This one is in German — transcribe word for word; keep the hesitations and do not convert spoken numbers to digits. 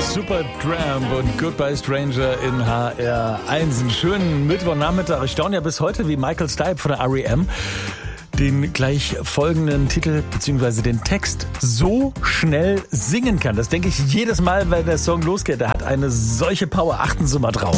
Supertramp und Goodbye Stranger in H R eins. Einen schönen Mittwochnachmittag. Ich staune ja bis heute, wie Michael Stipe von der R E M den gleich folgenden Titel bzw. den Text so schnell singen kann. Das denke ich jedes Mal, wenn der Song losgeht. Der hat eine solche Power. Achten Sie mal drauf.